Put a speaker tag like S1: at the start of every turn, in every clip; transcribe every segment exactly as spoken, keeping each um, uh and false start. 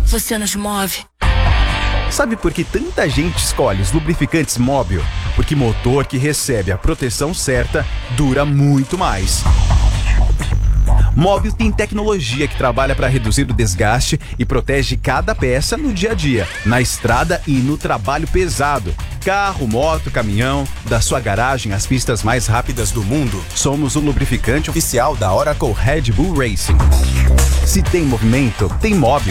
S1: você nos move.
S2: Sabe por que tanta gente escolhe os lubrificantes Móbil? Porque motor que recebe a proteção certa dura muito mais. Móbil tem tecnologia que trabalha para reduzir o desgaste e protege cada peça no dia a dia, na estrada e no trabalho pesado. Carro, moto, caminhão, da sua garagem às pistas mais rápidas do mundo, somos o lubrificante oficial da Oracle Red Bull Racing. Se tem movimento, tem Móbil.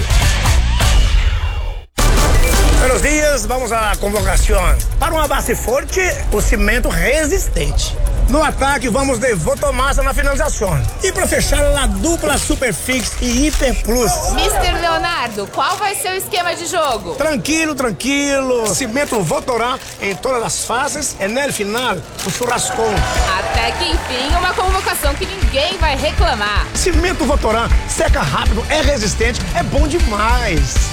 S3: Buenos dias, vamos à convocação. Para uma base forte, o cimento resistente. No ataque, vamos de Votomassa na finalização. E para fechar, a dupla Superfix e Hiper Plus.
S4: mister Leonardo, qual vai ser o esquema de jogo?
S3: Tranquilo, tranquilo. Cimento Votorá em todas as fases e no final, o churrascão.
S4: Até que enfim, uma convocação que ninguém vai reclamar.
S3: Cimento Votorá seca rápido, é resistente, é bom demais.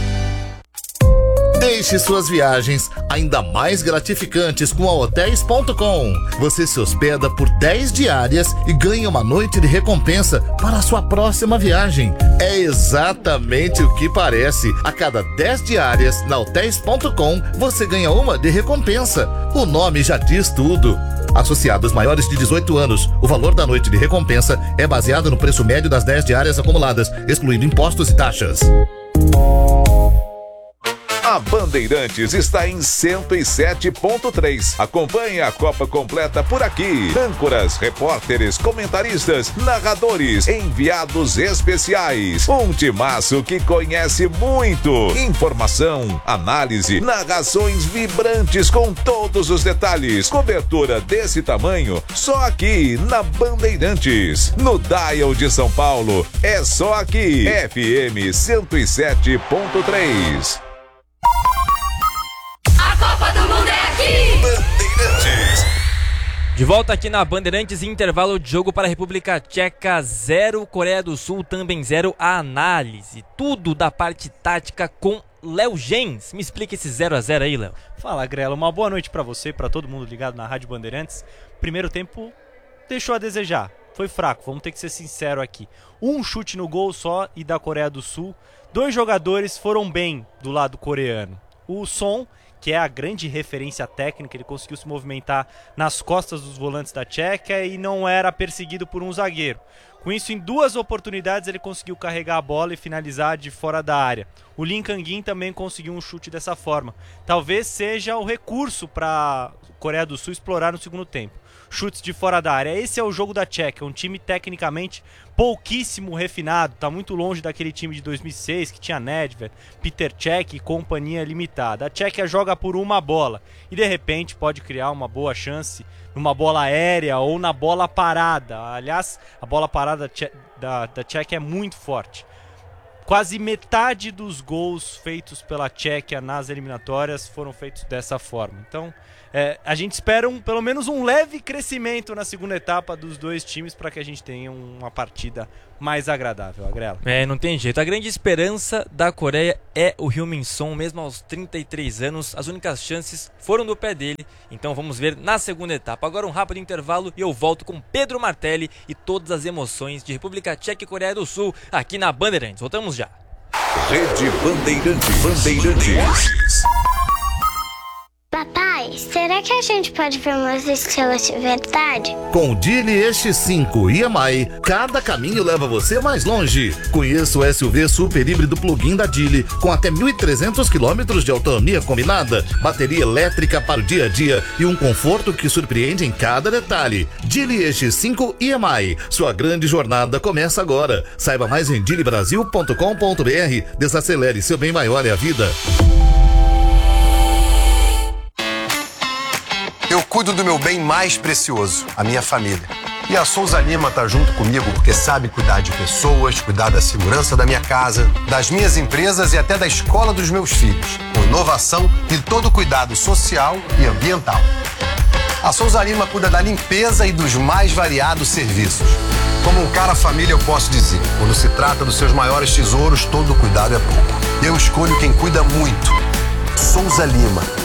S5: Deixe suas viagens ainda mais gratificantes com a Hotéis ponto com. Você se hospeda por dez diárias e ganha uma noite de recompensa para a sua próxima viagem. É exatamente o que parece. A cada dez diárias na Hotéis ponto com, você ganha uma de recompensa. O nome já diz tudo. Associados maiores de dezoito anos, o valor da noite de recompensa é baseado no preço médio das dez diárias acumuladas, excluindo impostos e taxas.
S6: A Bandeirantes está em cento e sete ponto três. Acompanhe a Copa completa por aqui. Âncoras, repórteres, comentaristas, narradores, enviados especiais. Um timaço que conhece muito. Informação, análise, narrações vibrantes com todos os detalhes. Cobertura desse tamanho só aqui na Bandeirantes. No Dial de São Paulo, é só aqui. F M cento e sete ponto três.
S4: A Copa do Mundo é aqui!
S6: Bandeirantes.
S7: De volta aqui na Bandeirantes, intervalo de jogo para a República Tcheca zero, Coreia do Sul também zero. A análise, tudo da parte tática com Léo Gens. Me explica esse zero a zero aí, Léo.
S8: Fala, Grela, uma boa noite para você, para todo mundo ligado na Rádio Bandeirantes. Primeiro tempo deixou a desejar, foi fraco, vamos ter que ser sincero aqui. Um chute no gol só e da Coreia do Sul. Dois jogadores foram bem do lado coreano. O Son, que é a grande referência técnica, ele conseguiu se movimentar nas costas dos volantes da Tcheca e não era perseguido por um zagueiro. Com isso, em duas oportunidades, ele conseguiu carregar a bola e finalizar de fora da área. O Lim Kang-in também conseguiu um chute dessa forma. Talvez seja o recurso para a Coreia do Sul explorar no segundo tempo. Chutes de fora da área. Esse é o jogo da Tcheca, um time tecnicamente pouquíssimo refinado, está muito longe daquele time de dois mil e seis que tinha Nedved, Peter Cech e companhia limitada. A Tchequia joga por uma bola e de repente pode criar uma boa chance numa bola aérea ou na bola parada. Aliás, a bola parada da, da Tchequia é muito forte. Quase metade dos gols feitos pela Tchequia nas eliminatórias foram feitos dessa forma. Então, é, a gente espera um, pelo menos um leve crescimento na segunda etapa dos dois times para que a gente tenha uma partida mais agradável, Agrela.
S7: É, não tem jeito. A grande esperança da Coreia é o Heung-min Son, mesmo aos trinta e três anos. As únicas chances foram do pé dele. Então vamos ver na segunda etapa. Agora um rápido intervalo e eu volto com Pedro Martelli e todas as emoções de República Tcheca e Coreia do Sul aqui na Bandeirantes. Voltamos já.
S6: Rede Bandeirantes. Bandeirantes.
S9: Papai, será que a gente pode ver umas estrelas de verdade?
S5: Com o Geely E X cinco e M I, cada caminho leva você mais longe. Conheça o S U V super híbrido plug-in da Geely, com até mil e trezentos quilômetros de autonomia combinada, bateria elétrica para o dia a dia e um conforto que surpreende em cada detalhe. Geely E X cinco e M I, sua grande jornada começa agora. Saiba mais em geely brasil ponto com ponto b r. Desacelere, seu bem maior é a vida.
S10: Eu cuido do meu bem mais precioso, a minha família. E a Souza Lima tá junto comigo porque sabe cuidar de pessoas, cuidar da segurança da minha casa, das minhas empresas e até da escola dos meus filhos, com inovação e todo cuidado social e ambiental. A Souza Lima cuida da limpeza e dos mais variados serviços. Como um cara família, eu posso dizer, quando se trata dos seus maiores tesouros, todo cuidado é pouco. Eu escolho quem cuida muito. Souza Lima.